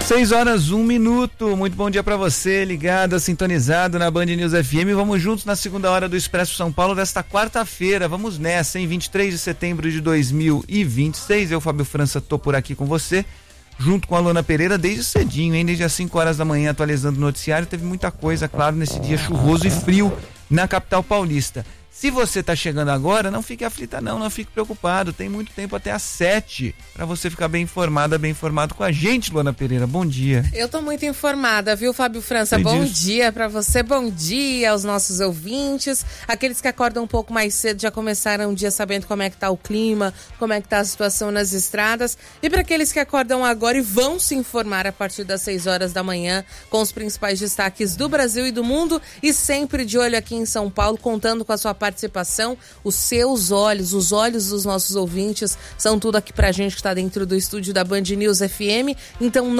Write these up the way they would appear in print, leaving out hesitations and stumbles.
6h01. Muito bom dia para você, ligado, sintonizado na Band News FM. Vamos juntos na segunda hora do Expresso São Paulo desta quarta-feira. Vamos nessa, em 23 de setembro de 2026. Eu, Fábio França, tô por aqui com você, junto com a Luana Pereira, desde cedinho, hein? Desde as 5 horas da manhã, atualizando o noticiário. Teve muita coisa, claro, nesse dia chuvoso e frio na capital paulista. Se você tá chegando agora, não fique aflita não fique preocupado, tem muito tempo até às 7 para você ficar bem informada, bem informado com a gente, Luana Pereira. Bom dia. Eu tô muito informada, viu, Fábio França? Bom dia para você, bom dia aos nossos ouvintes, aqueles que acordam um pouco mais cedo já começaram o dia sabendo como é que tá o clima, como é que tá a situação nas estradas, e para aqueles que acordam agora e vão se informar a partir das 6 horas da manhã com os principais destaques do Brasil e do mundo, e sempre de olho aqui em São Paulo, contando com a sua participação, os seus olhos, os olhos dos nossos ouvintes, são tudo aqui pra gente que está dentro do estúdio da Band News FM. Então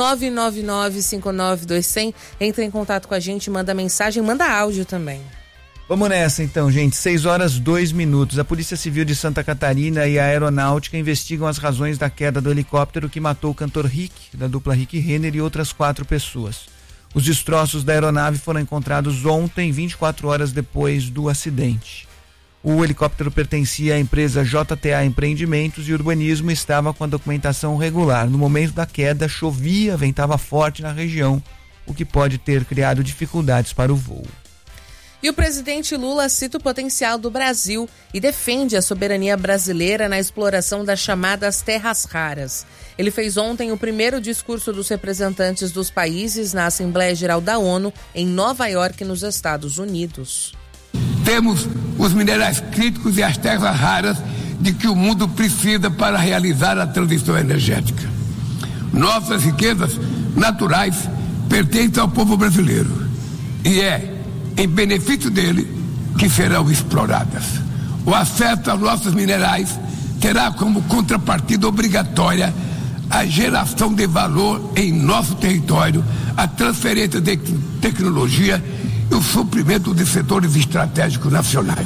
999-592100, entra em contato com a gente, manda mensagem, manda áudio também. Vamos nessa então, gente. 6h02. A Polícia Civil de Santa Catarina e a Aeronáutica investigam as razões da queda do helicóptero que matou o cantor Rick, da dupla Rick Renner, e outras 4 pessoas. Os destroços da aeronave foram encontrados ontem, 24 horas depois do acidente. O helicóptero pertencia à empresa JTA Empreendimentos e Urbanismo e estava com a documentação regular. No momento da queda, chovia, ventava forte na região, o que pode ter criado dificuldades para o voo. E o presidente Lula cita o potencial do Brasil e defende a soberania brasileira na exploração das chamadas terras raras. Ele fez ontem o primeiro discurso dos representantes dos países na Assembleia Geral da ONU em Nova York, nos Estados Unidos. Temos os minerais críticos e as terras raras de que o mundo precisa para realizar a transição energética. Nossas riquezas naturais pertencem ao povo brasileiro e é em benefício dele que serão exploradas. O acesso aos nossos minerais terá como contrapartida obrigatória a geração de valor em nosso território, a transferência de tecnologia e o suprimento de setores estratégicos nacionais.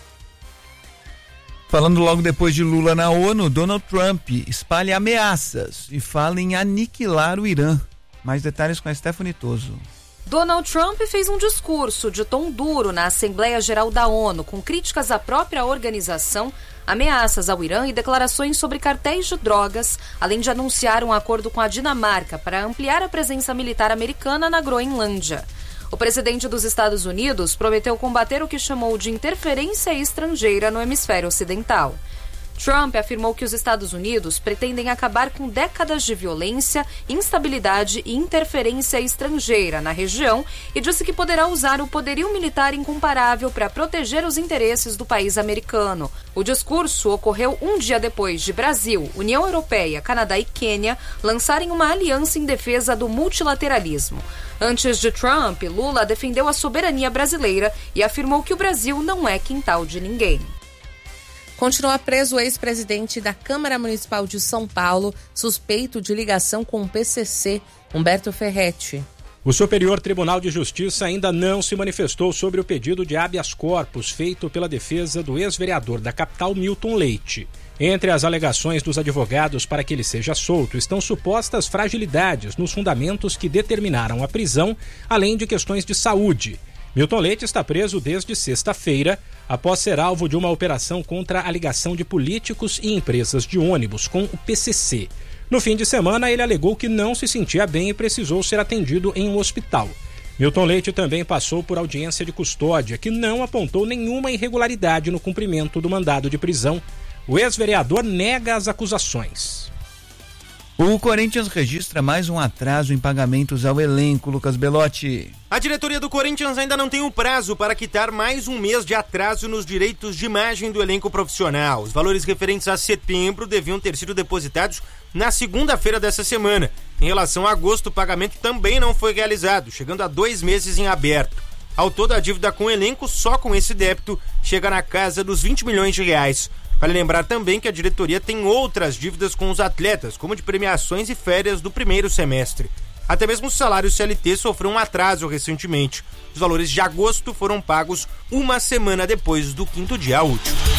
Falando logo depois de Lula na ONU, Donald Trump espalha ameaças e fala em aniquilar o Irã. Mais detalhes com a Stephanie Toso. Donald Trump fez um discurso de tom duro na Assembleia Geral da ONU, com críticas à própria organização, ameaças ao Irã e declarações sobre cartéis de drogas, além de anunciar um acordo com a Dinamarca para ampliar a presença militar americana na Groenlândia. O presidente dos Estados Unidos prometeu combater o que chamou de interferência estrangeira no hemisfério ocidental. Trump afirmou que os Estados Unidos pretendem acabar com décadas de violência, instabilidade e interferência estrangeira na região e disse que poderá usar o poderio militar incomparável para proteger os interesses do país americano. O discurso ocorreu um dia depois de Brasil, União Europeia, Canadá e Quênia lançarem uma aliança em defesa do multilateralismo. Antes de Trump, Lula defendeu a soberania brasileira e afirmou que o Brasil não é quintal de ninguém. Continua preso o ex-presidente da Câmara Municipal de São Paulo, suspeito de ligação com o PCC, Humberto Ferretti. O Superior Tribunal de Justiça ainda não se manifestou sobre o pedido de habeas corpus feito pela defesa do ex-vereador da capital, Milton Leite. Entre as alegações dos advogados para que ele seja solto estão supostas fragilidades nos fundamentos que determinaram a prisão, além de questões de saúde. Milton Leite está preso desde sexta-feira, após ser alvo de uma operação contra a ligação de políticos e empresas de ônibus com o PCC. No fim de semana, ele alegou que não se sentia bem e precisou ser atendido em um hospital. Milton Leite também passou por audiência de custódia, que não apontou nenhuma irregularidade no cumprimento do mandado de prisão. O ex-vereador nega as acusações. O Corinthians registra mais um atraso em pagamentos ao elenco, Lucas Belotti. A diretoria do Corinthians ainda não tem um prazo para quitar mais um mês de atraso nos direitos de imagem do elenco profissional. Os valores referentes a setembro deviam ter sido depositados na segunda-feira dessa semana. Em relação a agosto, o pagamento também não foi realizado, chegando a 2 meses em aberto. Ao todo, a dívida com o elenco, só com esse débito, chega na casa dos 20 milhões de reais. Vale lembrar também que a diretoria tem outras dívidas com os atletas, como de premiações e férias do primeiro semestre. Até mesmo o salário CLT sofreu um atraso recentemente. Os valores de agosto foram pagos uma semana depois do 5º dia útil.